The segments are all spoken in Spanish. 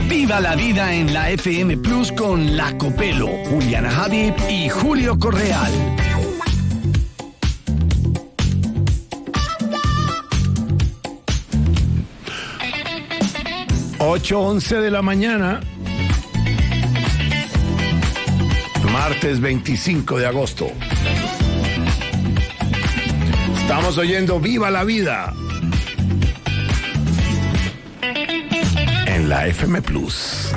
Viva la vida en la FM Plus con La Copelo, Juliana Habib y Julio Correal. Ocho 11 de la mañana, martes 25 de agosto. Estamos oyendo Viva la Vida en la FM Plus.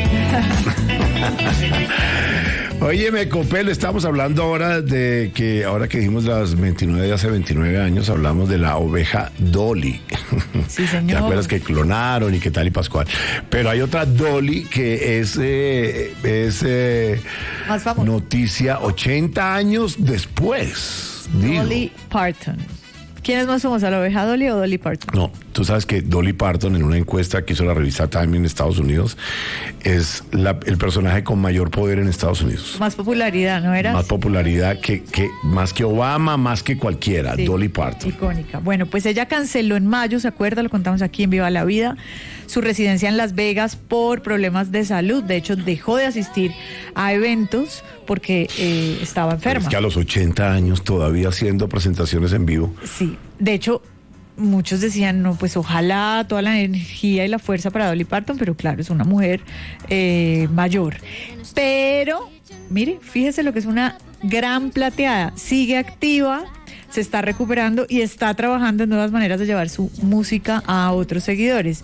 Óyeme, Copelo, estamos hablando ahora de que, ahora que dijimos las 29 de hace 29 años, hablamos de la oveja Dolly. Sí, señor. ¿Te acuerdas que clonaron y qué tal y Pascual? Pero hay otra Dolly que es más famosa. Noticia 80 años después. Dolly Parton. ¿Quién es más famosa, la oveja Dolly o Dolly Parton? No, tú sabes que Dolly Parton, en una encuesta que hizo la revista Time en Estados Unidos, es el personaje con mayor poder en Estados Unidos. Más popularidad, ¿no era? Más popularidad que más que Obama, más que cualquiera. Sí, Dolly Parton. Icónica. Bueno, pues ella canceló en mayo, ¿se acuerda? Lo contamos aquí en Viva la Vida, su residencia en Las Vegas por problemas de salud. De hecho, dejó de asistir a eventos porque estaba enferma. Pero es que a los 80 años todavía haciendo presentaciones en vivo. Sí, de hecho, muchos decían, no, pues ojalá toda la energía y la fuerza para Dolly Parton, pero claro, es una mujer mayor. Pero, mire, fíjese lo que es una gran plateada, sigue activa, se está recuperando y está trabajando en nuevas maneras de llevar su música a otros seguidores.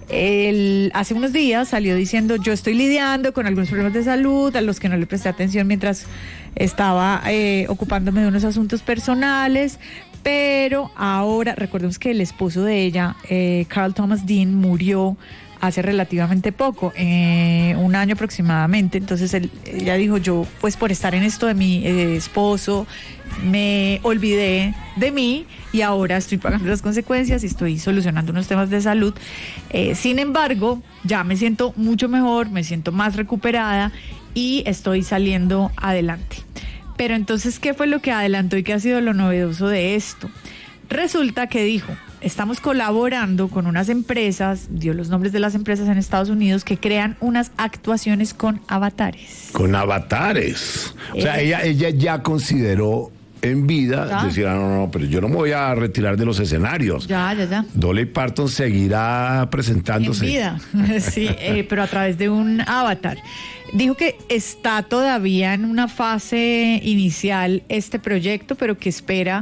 Hace unos días salió diciendo, yo estoy lidiando con algunos problemas de salud a los que no le presté atención mientras estaba ocupándome de unos asuntos personales, pero ahora, recordemos que el esposo de ella, Carl Thomas Dean, murió hace relativamente poco, un año aproximadamente. Entonces ella dijo, yo pues por estar en esto de mi esposo me olvidé de mí y ahora estoy pagando las consecuencias y estoy solucionando unos temas de salud. Sin embargo, ya me siento mucho mejor, me siento más recuperada y estoy saliendo adelante. Pero entonces, ¿qué fue lo que adelantó y qué ha sido lo novedoso de esto? Resulta que dijo, estamos colaborando con unas empresas, dio los nombres de las empresas en Estados Unidos, que crean unas actuaciones con avatares. Con avatares. O sea, ella ya consideró en vida, ¿ya? Decir, no, pero yo no me voy a retirar de los escenarios. Ya. Dolly Parton seguirá presentándose. En vida, sí, pero a través de un avatar. Dijo que está todavía en una fase inicial este proyecto, pero que espera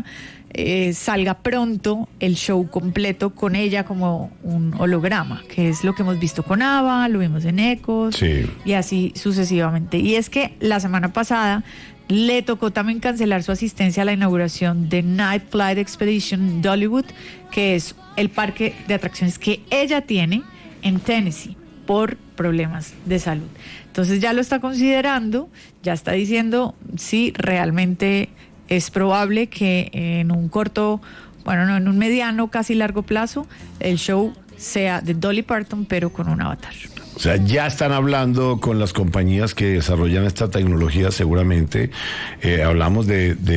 salga pronto el show completo con ella como un holograma, que es lo que hemos visto con ABBA, lo vimos en Ecos, sí, y así sucesivamente. Y es que la semana pasada le tocó también cancelar su asistencia a la inauguración de Night Flight Expedition Dollywood, que es el parque de atracciones que ella tiene en Tennessee por problemas de salud. Entonces ya lo está considerando, ya está diciendo sí, realmente es probable que en un corto, bueno, no, en un mediano, casi largo plazo, el show sea de Dolly Parton, pero con un avatar. O sea, ya están hablando con las compañías que desarrollan esta tecnología, seguramente. Hablamos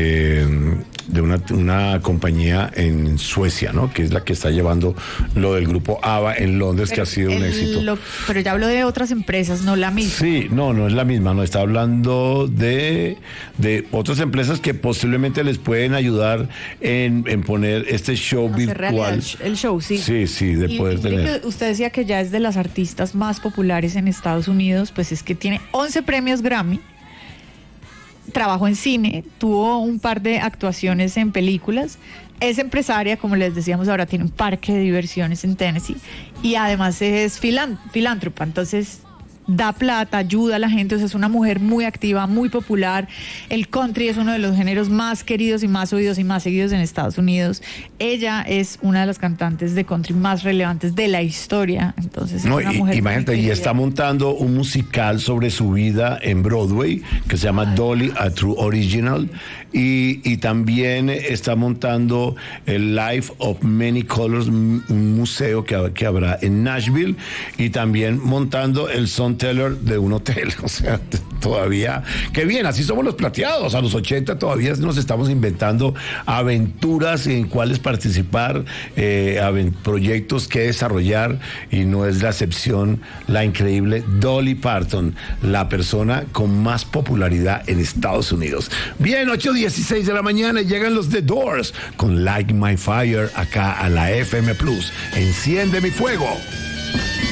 de una compañía en Suecia, ¿no? Que es la que está llevando lo del grupo ABBA en Londres, pero que ha sido un éxito. Pero ya hablo de otras empresas, no la misma. Sí, no es la misma, no, está hablando de otras empresas que posiblemente les pueden ayudar en poner este show virtual. El show, sí. Sí, de poder tener. Usted decía que ya es de las artistas más populares en Estados Unidos, pues es que tiene 11 premios Grammy, trabajó en cine, tuvo un par de actuaciones en películas, es empresaria, como les decíamos, ahora tiene un parque de diversiones en Tennessee y además es filántropa, entonces da plata, ayuda a la gente, o sea, es una mujer muy activa, muy popular. El country es uno de los géneros más queridos y más oídos y más seguidos en Estados Unidos. Ella es una de las cantantes de country más relevantes de la historia, entonces es una mujer. Imagínate, y está montando un musical sobre su vida en Broadway que se llama Dolly, a True Original, y también está montando el Life of Many Colors, un museo que habrá en Nashville, y también montando el soundtrack teller de un hotel. O sea, todavía, qué bien, así somos los plateados. A los 80 todavía nos estamos inventando aventuras en cuales participar, proyectos que desarrollar, y no es la excepción la increíble Dolly Parton, la persona con más popularidad en Estados Unidos. Bien, 8:16 de la mañana, llegan los The Doors con Light My Fire acá a la FM Plus. Enciende mi fuego.